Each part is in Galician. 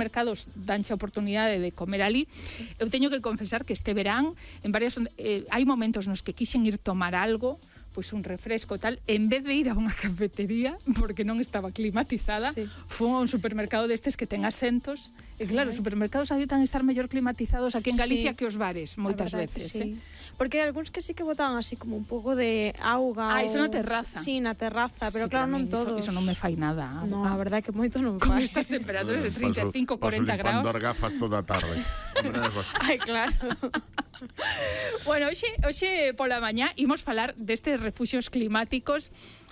supermercados danche a oportunidade de comer ali. Eu teño que confesar que este verán en varios hai momentos nos que quixen ir tomar algo, pois un refresco tal, en vez de ir a unha cafetería porque non estaba climatizada, fui a un supermercado destes que ten asentos, e claro, os supermercados adoitan estar mellor climatizados aquí en Galicia que os bares, moitas veces, porque hai algúns que sí que botaban así como un pouco de auga. Iso na terraza. Sí, na terraza, pero claro, non todos. Iso non me fai nada. No, a verdade que moito non con fai. estas temperaturas de 35, 40 graus. Paso limpando as gafas toda a tarde. Ai, claro. Bueno, hoxe pola mañá imos falar destes refuxios climáticos,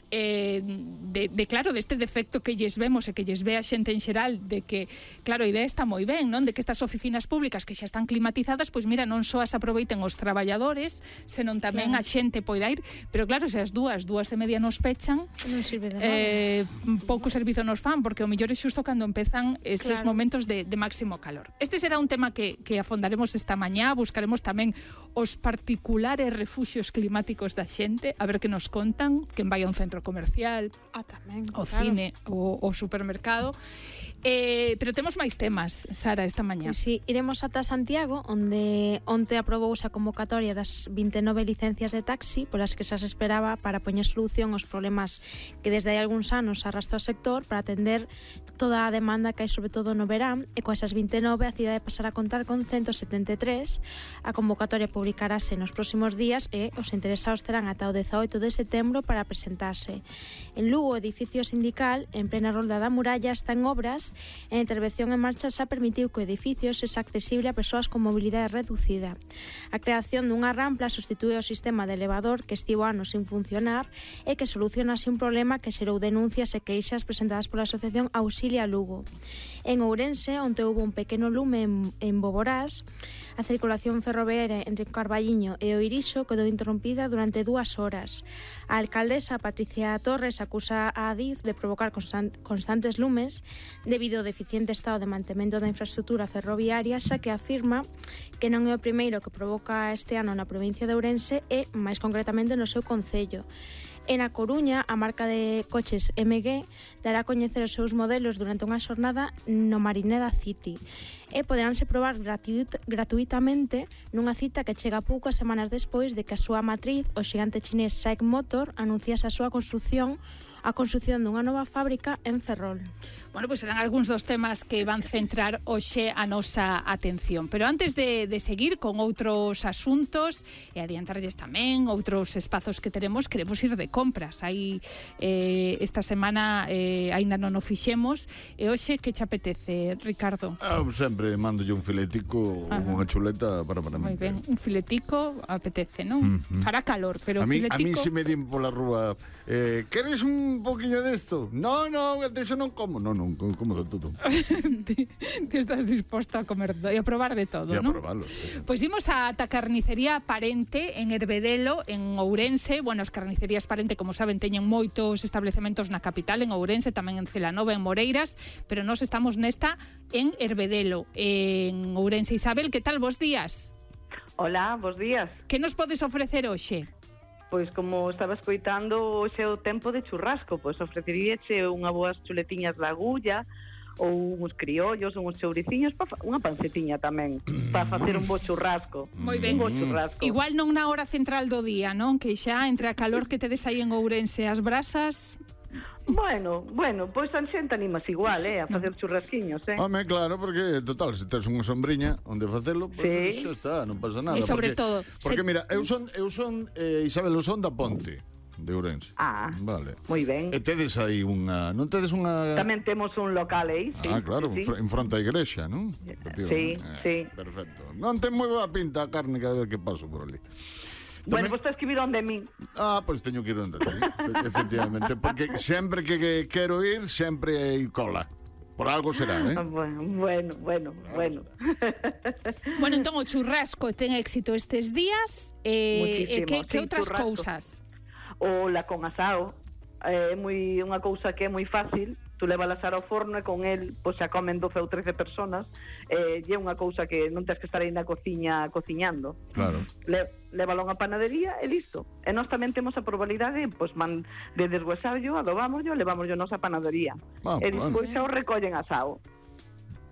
claro, deste defecto que lles vemos e que lles ve a xente en xeral, de que, claro, a idea está moi ben, non? De que estas oficinas públicas que xa están climatizadas, pois mira, non só as aproveiten os traballadores, senón tamén a xente poida ir, pero claro, se as dúas e media nos pechan, non sirve de nada. Pouco servizo nos fan, porque o mellor é xusto cando empezan esos momentos de máximo calor. Este será un tema que afondaremos esta mañá, buscaremos tamén os particulares refuxios climáticos da xente, a ver que nos contan, quen vai a un centro comercial, tamén, o cine, o supermercado. Pero temos máis temas, Sara, esta mañá. Sí, iremos ata Santiago, onde onte aprobouse a convocatoria das 29 licencias de taxi polas que xa se esperaba para poñer solución aos problemas que desde hai algúns anos arrastra o sector para atender toda a demanda que hai sobre todo no verán, e con esas 29 a cidade pasará a contar con 173. A convocatoria publicarase nos próximos días e os interesados terán ata o 18 de setembro para presentarse. En Lugo, o edificio sindical, en plena rolda da muralla, está en obras e a intervención en marcha xa permitiu que o edificio sexa accesible a persoas con mobilidade reducida. A creación dunha rampla substitúe o sistema de elevador que estivo anos sin funcionar e que soluciona así un problema que xerou denuncias e queixas presentadas pola Asociación Auxilia Lugo. En Ourense, onde houve un pequeno lume en Boborás, a circulación ferroviaria entre Carballiño e o Irixo quedou interrompida durante 2 horas. A alcaldesa Patricia Torres acusa a Adif de provocar constantes lumes debido ao deficiente estado de mantemento da infraestructura ferroviaria, xa que afirma que non é o primeiro que provoca este ano na provincia de Ourense e, máis concretamente, no seu concello. En A Coruña, a marca de coches MG dará a coñecer os seus modelos durante unha xornada no Marineda City e poderánse probar gratuitamente nunha cita que chega poucas semanas despois de que a súa matriz, o xigante chinés SAIC Motor, anunciase a súa construción dunha nova fábrica en Ferrol. Bueno, pois serán algúns dos temas que van centrar hoxe a nosa atención. Pero antes de seguir con outros asuntos e adiantarlles tamén outros espazos que teremos, queremos ir de compras. Aí esta semana aínda non o fixemos, e hoxe que che apetece, Ricardo? Sempre mandolle un filetico, unha chuleta para mí. Moi ben, un filetico apetece, non? Fará calor, pero a mí se filetico... me din pola rúa, queres un poquinho desto? No, de eso non como. No, como de todo. Ti estás disposto a comer e a probar de todo, non? E a probarlo, sí. Pois imos a carnicería Parente en Herbedelo, en Ourense. Bueno, as carnicerías Parente, como saben, teñen moitos establecementos na capital, en Ourense, tamén en Celanova, en Moreiras, pero nós estamos nesta en Herbedelo, en Ourense. Isabel, que tal? Bos días. Hola, bos días. Que nos podes ofrecer hoxe? Pois como estaba escoitando, hoxe é o tempo de churrasco, pois ofreceríache unha boas chuletiñas de agulla, ou uns criollos, ou uns chouriciños, unha pancetiña tamén, para facer un bo churrasco. Moi ben. Un bo churrasco. Igual non na hora central do día, non? Que xa entre a calor que tedes aí en Ourense, as brasas... Bueno, pois a xente animas igual, a facer churrasquiños, Home, claro, porque, total, se tens unha sombriña onde facelo, pois xa está, non pasa nada. E sobre todo... Porque mira, eu son Isabel, eu son da Ponte de Ourense. Vale. Moi ben. E tedes aí unha... Non tedes unha... Tamén temos un local aí, sí. Claro, sí. En fronte á igrexa, non? Sí. Perfecto. Non ten moi boa pinta a carne cada vez que paso por ali. Bueno, pois tens que vir onde min. Pois teño que ir onde ti, efectivamente, porque sempre que quero ir, sempre hai cola. Por algo será, Bueno. Bueno, entón o churrasco ten éxito estes días. Que outras cousas? O la con asao, é unha cousa que é moi fácil. Tú levalas ao forno e con el pois xa comen 12 ou 13 personas, e é unha cousa que non tens que estar aí na cociña cociñando. Claro. Lévalo a unha panadería e listo. E nós tamén temos a probabilidade pois de deshuesarlo, adobámoslo, levámoslo a nosa panadería. E despois xa o recollen asado.